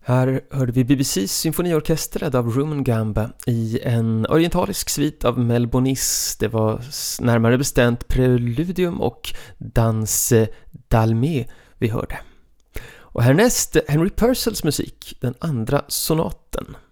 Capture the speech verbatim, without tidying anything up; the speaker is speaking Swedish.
Här hörde vi B B C:s symfoniorkester ledd av Rumon Gamba i en orientalisk svit av Melbonis. Det var närmare bestämt Preludium och Danse d'Almé vi hörde. Och härnäst Henry Purcells musik, den andra sonaten.